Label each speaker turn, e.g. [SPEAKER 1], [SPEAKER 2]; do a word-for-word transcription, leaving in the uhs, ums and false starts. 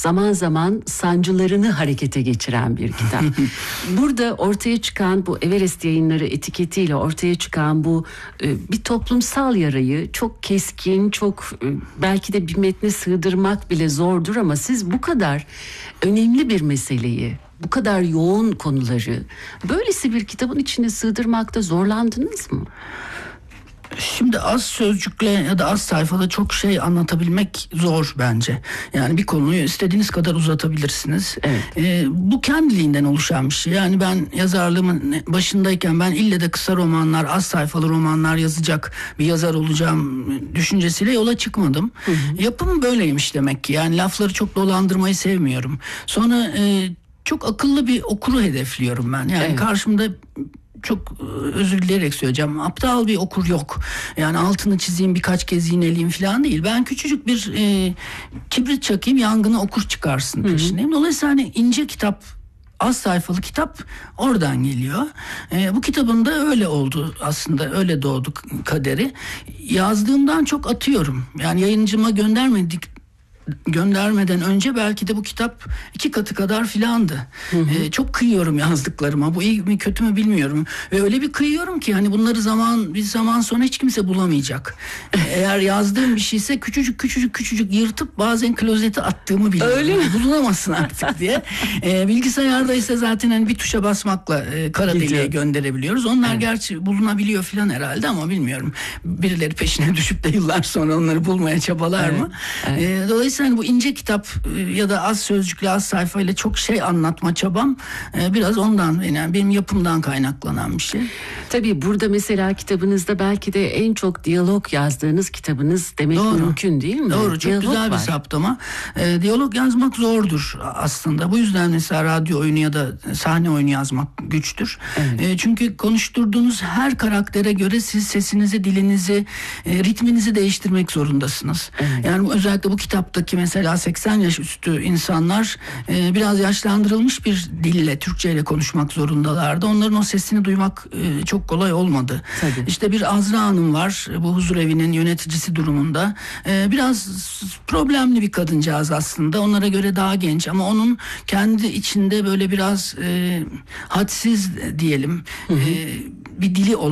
[SPEAKER 1] zaman zaman sancılarını harekete geçiren bir kitap. Burada ortaya çıkan bu Everest Yayınları etiketiyle ortaya çıkan bu e, bir toplumsal yarayı çok keskin, çok e, belki de bir metne sığdırmak bile zordur ama siz bu kadar önemli bir meseleyi, bu kadar yoğun konuları böylesi bir kitabın içine sığdırmakta zorlandınız mı?
[SPEAKER 2] Şimdi az sözcükle ya da az sayfada çok şey anlatabilmek zor bence. Yani bir konuyu istediğiniz kadar uzatabilirsiniz.
[SPEAKER 1] Evet.
[SPEAKER 2] Ee, bu kendiliğinden oluşan bir şey. Yani ben yazarlığımın başındayken ben ille de kısa romanlar, az sayfalı romanlar yazacak bir yazar olacağım düşüncesiyle yola çıkmadım. Hı hı. Yapım böyleymiş demek ki. Yani lafları çok dolandırmayı sevmiyorum. Sonra e, çok akıllı bir okuru hedefliyorum ben. Yani evet. Karşımda çok özür dileyerek söyleyeceğim. Aptal bir okur yok. Yani altını çizeyim, birkaç kez yineleyeyim falan değil. Ben küçücük bir e, kibrit çakayım, yangını okur çıkarsın peşindeyim. Dolayısıyla hani ince kitap, az sayfalı kitap oradan geliyor. E, bu kitabın da öyle oldu aslında. Öyle doğdu kaderi. Yazdığımdan çok atıyorum. Yani yayıncıma göndermedik göndermeden önce belki de bu kitap iki katı kadar filandı. Hı hı. Ee, çok kıyıyorum yazdıklarıma. Bu iyi mi kötü mü bilmiyorum. Ve öyle bir kıyıyorum ki hani bunları zaman bir zaman sonra hiç kimse bulamayacak. Eğer yazdığım bir şeyse küçücük küçücük küçücük yırtıp bazen klozete attığımı biliyorum.
[SPEAKER 1] Öyle mi?
[SPEAKER 2] Bulunamasın artık diye. Ee, bilgisayarda ise zaten hani bir tuşa basmakla e, kara deliğe gönderebiliyoruz. Onlar evet. Gerçi bulunabiliyor filan herhalde ama bilmiyorum. Birileri peşine düşüp de yıllar sonra onları bulmaya çabalar evet. mı? Evet. Ee, dolayısıyla yani bu ince kitap ya da az sözcükle az sayfayla çok şey anlatma çabam biraz ondan, yani benim yapımdan kaynaklanan bir şey.
[SPEAKER 1] Tabii burada mesela kitabınızda belki de en çok diyalog yazdığınız kitabınız demek Doğru. mümkün değil mi?
[SPEAKER 2] Doğru, çok diyalog güzel var. Bir saptama. E, diyalog yazmak zordur aslında. Bu yüzden mesela radyo oyunu ya da sahne oyunu yazmak güçtür. Evet. E, çünkü konuşturduğunuz her karaktere göre siz sesinizi, dilinizi, e, ritminizi değiştirmek zorundasınız. Evet. Yani özellikle bu kitaptaki mesela seksen yaş üstü insanlar e, biraz yaşlandırılmış bir dille, Türkçeyle konuşmak zorundalardı. Onların o sesini duymak e, çok kolay olmadı. Tabii. İşte bir Azra Hanım var, bu huzurevinin yöneticisi durumunda. E, biraz problemli bir kadıncağız aslında. Onlara göre daha genç ama onun kendi içinde böyle biraz e, hadsiz diyelim e, bir dili olan